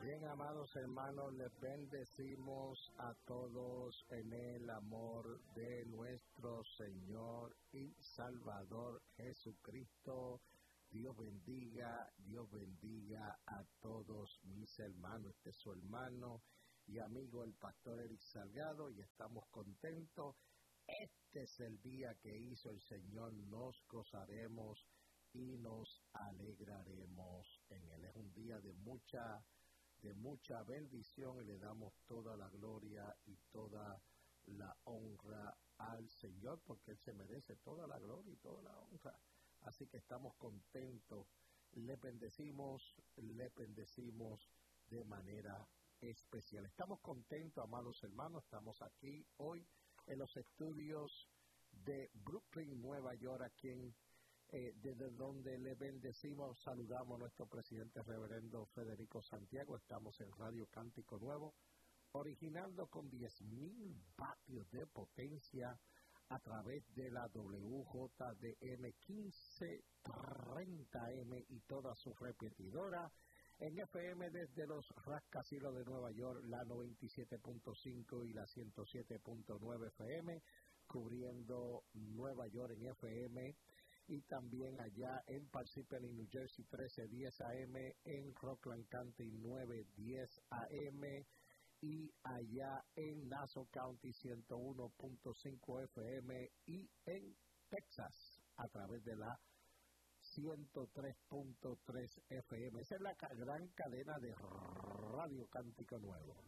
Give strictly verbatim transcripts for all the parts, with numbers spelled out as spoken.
Bien, amados hermanos, les bendecimos a todos en el amor de nuestro Señor y Salvador Jesucristo. Dios bendiga, Dios bendiga a todos mis hermanos. Este es su hermano y amigo, el pastor Eric Salgado, y estamos contentos. Este es el día que hizo el Señor, nos gozaremos y nos alegraremos en él. Es un día de mucha de mucha bendición y le damos toda la gloria y toda la honra al Señor, porque Él se merece toda la gloria y toda la honra. Así que estamos contentos, le bendecimos, le bendecimos de manera especial. Estamos contentos, amados hermanos, estamos aquí hoy en los estudios de Brooklyn, Nueva York, aquí en Eh, desde donde le bendecimos, saludamos a nuestro presidente reverendo Federico Santiago. Estamos en Radio Cántico Nuevo, originando con diez mil vatios de potencia a través de la W J D M quince treinta M y toda su repetidora. En F M desde los rascacielos de Nueva York, la noventa y siete punto cinco y la ciento siete punto nueve F M, cubriendo Nueva York en F M. Y también allá en Parsippany, New Jersey, trece diez A M, en Rockland County, nueve diez A M, y allá en Nassau County, ciento uno punto cinco F M, y en Texas, a través de la ciento tres punto tres F M. Esa es la gran cadena de Radio Cántico Nuevo.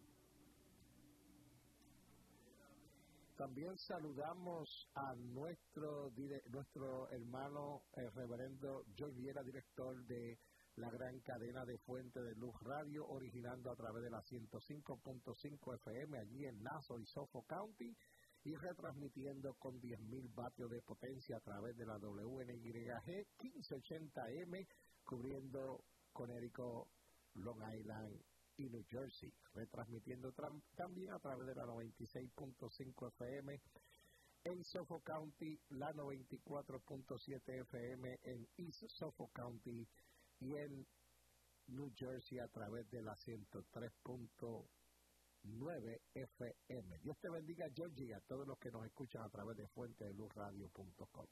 También saludamos a nuestro nuestro hermano el reverendo George Viera, director de la gran cadena de Fuente de Luz Radio, originando a través de la ciento cinco punto cinco F M allí en Nassau y Suffolk County, y retransmitiendo con diez mil vatios de potencia a través de la W N Y G quince ochenta M, cubriendo Connecticut, Long Island y New Jersey, retransmitiendo tra- también a través de la noventa y seis punto cinco F M en Suffolk County, la noventa y cuatro punto siete F M en East Suffolk County, y en New Jersey a través de la ciento tres punto nueve F M. Dios te bendiga, Georgie, y a todos los que nos escuchan a través de fuente de luz radio punto com.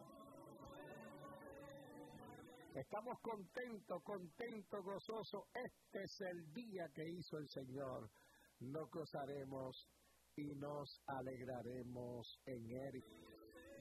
Estamos contentos, contentos, gozosos. Este es el día que hizo el Señor. Nos gozaremos y nos alegraremos en él.